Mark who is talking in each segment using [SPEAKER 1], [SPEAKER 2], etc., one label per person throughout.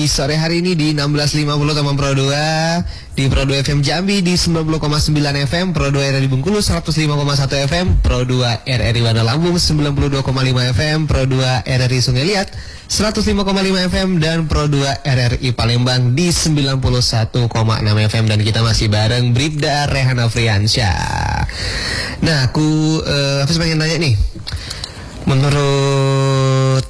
[SPEAKER 1] di sore hari ini di 16.50 teman Pro 2, di Pro 2 FM Jambi di 90,9 FM, Pro 2 RRI Bengkulu 105,1 FM, Pro 2 RRI Bandar Lampung 92,5 FM, Pro 2 RRI Sungai Liat 105,5 FM, dan Pro 2 RRI Palembang di 91,6 FM. Dan kita masih bareng Bribda Rehan Afriansyah. Nah, aku pengen nanya nih, menurut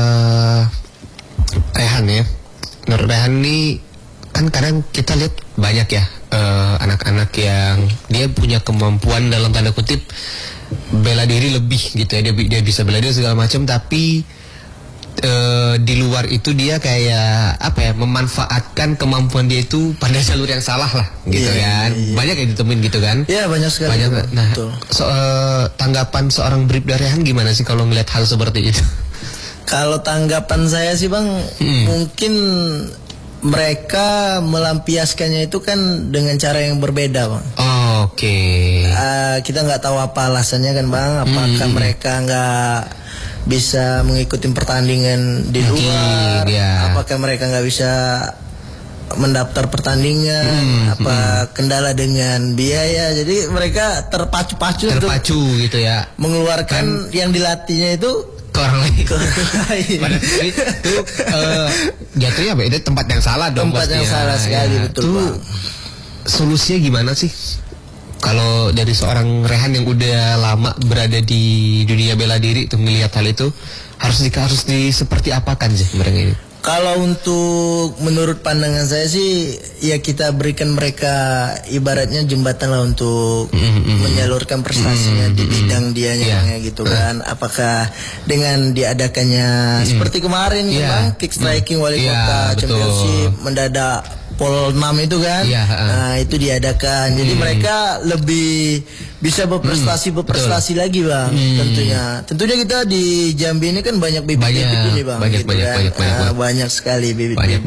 [SPEAKER 1] Rehan ya, menurut Rehan nih kan kadang kita lihat banyak ya anak-anak yang dia punya kemampuan dalam tanda kutip bela diri lebih gitu ya, dia bisa bela diri segala macam, tapi di luar itu dia kayak apa ya, memanfaatkan kemampuan dia itu pada jalur yang salah lah gitu kan. Banyak yang ditemuin gitu kan.
[SPEAKER 2] Iya, banyak sekali.
[SPEAKER 1] Banyak. Nah, tanggapan seorang Bribda Rehan gimana sih kalau ngelihat hal seperti itu?
[SPEAKER 2] Kalau tanggapan saya sih Bang, mungkin mereka melampiaskannya itu kan dengan cara yang berbeda Bang.
[SPEAKER 1] Oke.
[SPEAKER 2] Kita nggak tahu apa alasannya kan Bang. Apakah mereka nggak bisa mengikuti pertandingan di luar? Apakah mereka nggak bisa mendaftar pertandingan? Apa kendala dengan biaya? Jadi mereka terpacu
[SPEAKER 1] gitu ya,
[SPEAKER 2] mengeluarkan yang dilatihnya itu
[SPEAKER 1] ke orang lain. Padahal itu jatuhnya apa? Itu tempat yang salah dong.
[SPEAKER 2] Tempat yang salah sekali, betul Bang.
[SPEAKER 1] Solusinya gimana sih? Kalau dari seorang Rehan yang udah lama berada di dunia bela diri tuh, melihat hal itu harus seperti apakan sih mereka ini?
[SPEAKER 2] Kalau untuk menurut pandangan saya sih, ya kita berikan mereka ibaratnya jembatan lah untuk menyalurkan prestasinya di bidang dianya gitu kan. Apakah dengan diadakannya seperti kemarin Bang, kick striking wali kota championship mendadak Pol 6 itu kan, nah itu diadakan. Jadi mereka lebih bisa berprestasi lagi Bang. Tentunya kita di Jambi ini kan banyak bibit-bibit ini Bang. Banyak sekali bibit-bibit.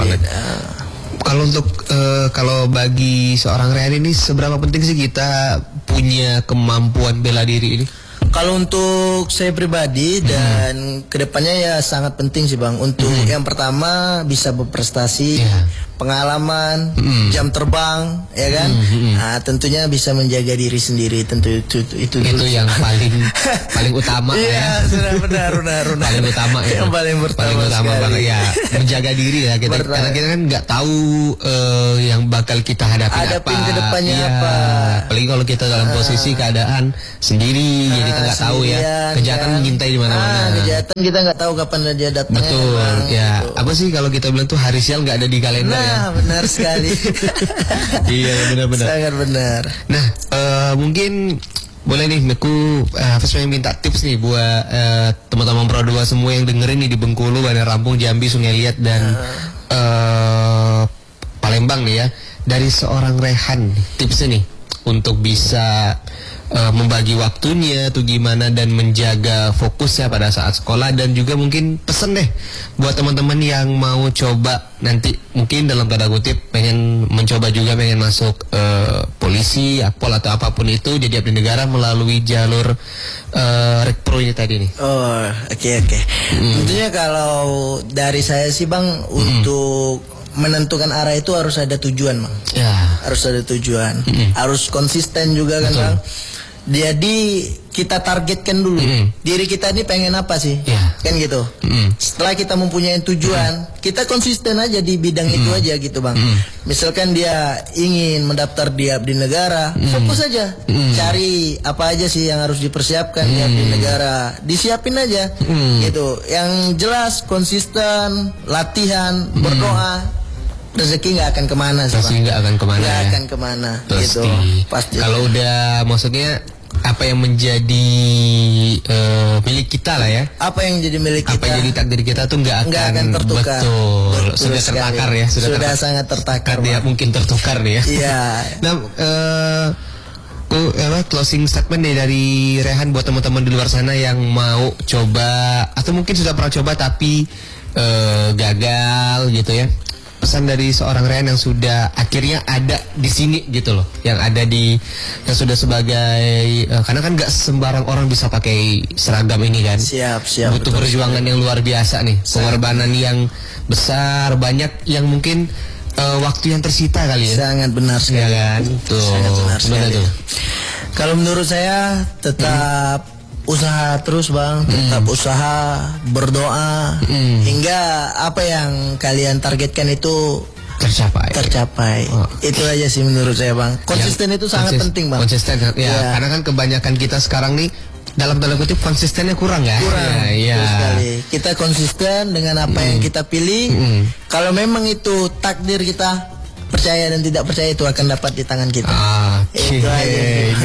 [SPEAKER 1] Kalau bagi seorang Rehan ini seberapa penting sih kita punya kemampuan bela diri ini?
[SPEAKER 2] Kalau untuk saya pribadi dan kedepannya ya sangat penting sih Bang. Untuk yang pertama bisa berprestasi, pengalaman, jam terbang, ya kan. Nah, tentunya bisa menjaga diri sendiri. Tentu itu
[SPEAKER 1] yang paling utama ya.
[SPEAKER 2] Sudah benar.
[SPEAKER 1] Paling utama ya.
[SPEAKER 2] Yang paling
[SPEAKER 1] utama banget ya. Menjaga diri ya kita. Karena kita kan nggak tahu yang bakal kita hadapin
[SPEAKER 2] ke depannya apa.
[SPEAKER 1] Apalagi kalau kita dalam posisi keadaan sendiri, jadi kita nggak tahu ya. Kejahatan mengintai di mana-mana.
[SPEAKER 2] Kejahatan kita nggak tahu kapan dia datang.
[SPEAKER 1] Betul ya. Gitu. Apa sih kalau kita bilang tuh hari sial nggak ada di kalender ya?
[SPEAKER 2] Benar sekali.
[SPEAKER 1] Iya, benar-benar.
[SPEAKER 2] Sangat benar.
[SPEAKER 1] Nah, mungkin boleh nih, aku pengen minta tips nih buat teman-teman Pro 2 semua yang dengerin nih di Bengkulu, Bandar Lampung, Jambi, Sungai Liat, dan Palembang nih ya. Dari seorang Rehan, tipsnya nih untuk bisa membagi waktunya tuh gimana dan menjaga fokusnya pada saat sekolah, dan juga mungkin pesen deh buat teman-teman yang mau coba nanti mungkin dalam tanda kutip pengen masuk polisi, akpol atau apapun itu, jadi abdi negara melalui jalur rekpro ini tadi nih.
[SPEAKER 2] Oke. Tentunya kalau dari saya sih Bang, untuk menentukan arah itu harus ada tujuan Bang. Harus ada tujuan, harus konsisten juga kan Bang. Jadi kita targetkan dulu diri kita ini pengen apa sih, kan gitu. Setelah kita mempunyai tujuan, kita konsisten aja di bidang itu aja gitu Bang. Misalkan dia ingin mendaftar di abdi negara, fokus aja, cari apa aja sih yang harus dipersiapkan di abdi negara, disiapin aja gitu. Yang jelas konsisten, latihan, berdoa. Rezeki nggak akan kemana sih,
[SPEAKER 1] pasti nggak akan kemana.
[SPEAKER 2] Nggak akan kemana. Gitu. Pasti.
[SPEAKER 1] Kalau udah, maksudnya apa yang menjadi milik kita lah ya.
[SPEAKER 2] Apa yang jadi milik kita.
[SPEAKER 1] Apa yang jadi takdir kita tuh nggak akan
[SPEAKER 2] tertukar.
[SPEAKER 1] Betul. Sudah tertakar ya.
[SPEAKER 2] Sudah sangat tertakar.
[SPEAKER 1] Dia mungkin tertukar nih ya.
[SPEAKER 2] Iya.
[SPEAKER 1] Nah, closing statement nih dari Rehan buat teman-teman di luar sana yang mau coba atau mungkin sudah pernah coba tapi gagal gitu ya. pesan dari seorang Ryan yang sudah akhirnya ada di sini gitu loh, yang yang sudah sebagai karena kan nggak sembarang orang bisa pakai seragam ini kan.
[SPEAKER 2] Siap.
[SPEAKER 1] Butuh perjuangan yang luar biasa nih, pengorbanan yang besar, banyak yang mungkin waktu yang tersita kali ya.
[SPEAKER 2] Sangat benar sekali.
[SPEAKER 1] Ya kan? Tuh.
[SPEAKER 2] Sangat benar sekali.
[SPEAKER 1] Tuh.
[SPEAKER 2] Kalau menurut saya tetap usaha terus Bang, tetap usaha, berdoa hingga apa yang kalian targetkan itu tercapai. Itu aja sih menurut saya Bang. Konsisten itu sangat penting Bang.
[SPEAKER 1] Konsisten ya, karena kan kebanyakan kita sekarang nih dalam tanda kutip konsistennya kurang ya.
[SPEAKER 2] Betul sekali. Kita konsisten dengan apa yang kita pilih. Kalau memang itu takdir kita, percaya dan tidak percaya itu akan dapat di tangan kita. Itu aja.
[SPEAKER 1] Ini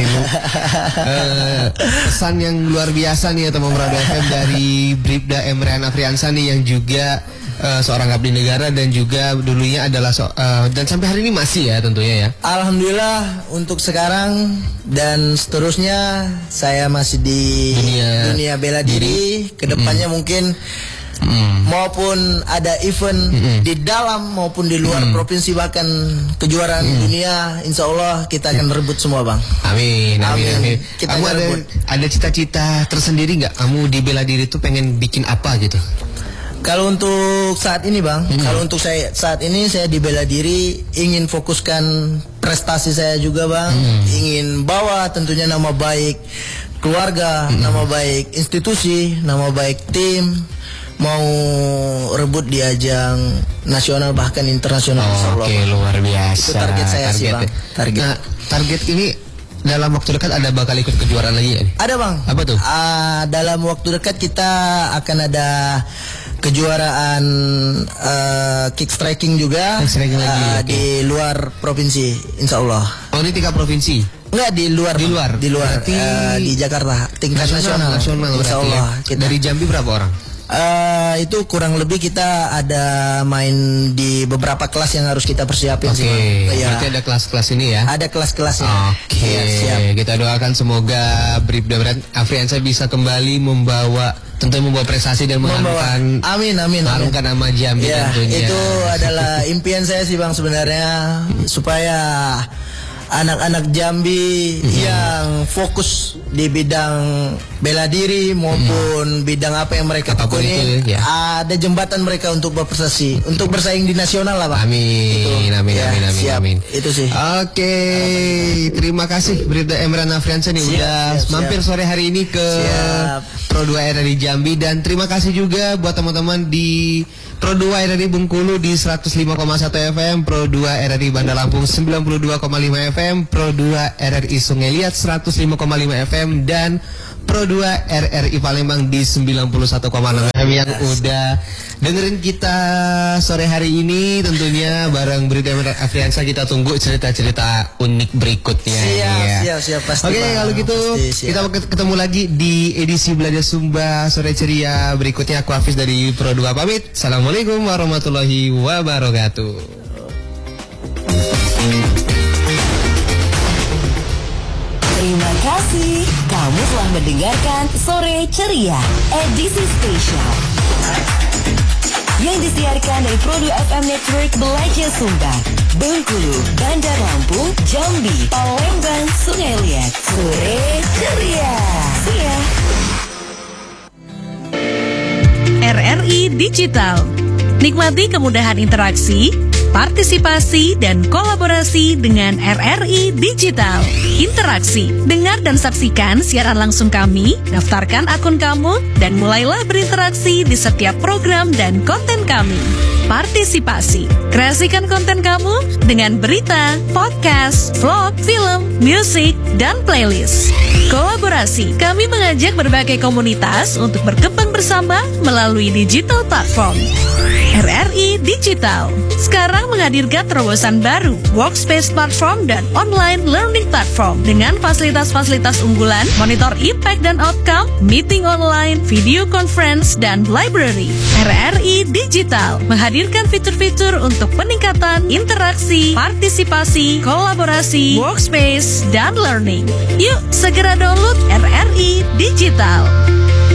[SPEAKER 1] pesan yang luar biasa nih ya teman Radio FM dari Bribda Emrian Afriansa nih, yang juga seorang abdi negara dan juga dulunya adalah dan sampai hari ini masih ya tentunya ya.
[SPEAKER 2] Alhamdulillah untuk sekarang dan seterusnya saya masih di dunia bela diri. Kedepannya mungkin maupun ada event di dalam maupun di luar provinsi, bahkan kejuaraan dunia, insya Allah kita akan rebut semua Bang.
[SPEAKER 1] Amin. Kamu ada cita-cita tersendiri nggak? Kamu di bela diri itu pengen bikin apa gitu?
[SPEAKER 2] Kalau untuk saat ini Bang, kalau untuk saya saat ini saya di bela diri ingin fokuskan prestasi saya juga Bang, ingin bawa tentunya nama baik keluarga, nama baik institusi, nama baik tim, mau rebut di ajang nasional bahkan internasional.
[SPEAKER 1] Oke, luar biasa.
[SPEAKER 2] Itu target saya sih Bang.
[SPEAKER 1] Target ini dalam waktu dekat ada bakal ikut kejuaraan lagi ya?
[SPEAKER 2] Ada Bang.
[SPEAKER 1] Apa tuh?
[SPEAKER 2] Dalam waktu dekat kita akan ada kejuaraan kick striking juga di luar provinsi, insya Allah.
[SPEAKER 1] Oh, ini 3 provinsi?
[SPEAKER 2] Enggak, di luar. Berarti di Jakarta tingkat nasional. Insya Allah.
[SPEAKER 1] Dari Jambi berapa orang?
[SPEAKER 2] Itu kurang lebih kita ada main di beberapa kelas yang harus kita persiapin sih.
[SPEAKER 1] Berarti ada kelas-kelas ini ya?
[SPEAKER 2] Ada kelas-kelasnya.
[SPEAKER 1] Siap. Kita doakan semoga Bribda Afriansa bisa kembali membawa prestasi dan mengharumkan.
[SPEAKER 2] Amin.
[SPEAKER 1] Mengharumkan nama Jambi tentunya.
[SPEAKER 2] Itu adalah impian saya sih Bang sebenarnya, supaya anak-anak Jambi yang fokus di bidang bela diri maupun bidang apa yang mereka tekuni, ada jembatan mereka untuk berprestasi, untuk bersaing di nasional lah Pak.
[SPEAKER 1] Amin.
[SPEAKER 2] Itu sih.
[SPEAKER 1] Oke, terima kasih Bribda Emrian Afriansa nih udah mampir sore hari ini ke Pro 2 RRI Jambi, dan terima kasih juga buat teman-teman di Pro 2 RRI Bengkulu di 105,1 FM, Pro 2 RRI Bandar Lampung 92,5 FM, Pro 2 RRI Sungai Liat 105,5 FM, dan Pro 2 RRI Palembang di 91,6 FM yang udah dengerin kita sore hari ini. Tentunya bareng Bribda Afriansa kita tunggu cerita-cerita unik berikutnya.
[SPEAKER 2] Siap pasti.
[SPEAKER 1] Oke, kalau gitu kita ketemu lagi di edisi Belajar Sumba sore ceria berikutnya. Aku Hafiz dari Pro 2 pamit. Assalamualaikum warahmatullahi wabarakatuh.
[SPEAKER 3] Terima kasih. Kamu telah mendengarkan Sore Ceria edisi spesial yang disiarkan dari Pro 2 FM Network Belajar Sumba, Bengkulu, Bandar Lampung, Jambi, Palembang, Sungai Liat. Sore Ceria.
[SPEAKER 4] RRI Digital. Nikmati kemudahan interaksi, partisipasi, dan kolaborasi dengan RRI Digital. Interaksi, dengar dan saksikan siaran langsung kami, daftarkan akun kamu, dan mulailah berinteraksi di setiap program dan konten kami. Partisipasi, kreasikan konten kamu dengan berita, podcast, vlog, film, musik, dan playlist. Kolaborasi, kami mengajak berbagai komunitas untuk berkembang bersama melalui digital platform. RRI Digital sekarang menghadirkan terobosan baru, workspace platform dan online learning platform dengan fasilitas-fasilitas unggulan, monitor impact dan outcome, meeting online, video conference, dan library. RRI Digital menghadirkan fitur-fitur untuk peningkatan interaksi, partisipasi, kolaborasi, workspace, dan learning. Yuk segera download RRI Digital.